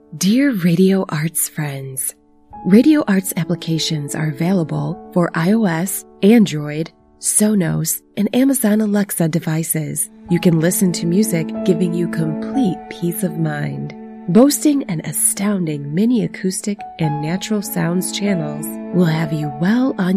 Dear Radio Arts friends, Radio Arts applications are available for iOS, Android, Sonos, and Amazon Alexa devices. You can listen to music, giving you complete peace of mind. Boasting an astounding mini acoustic and natural sounds channels will have you well on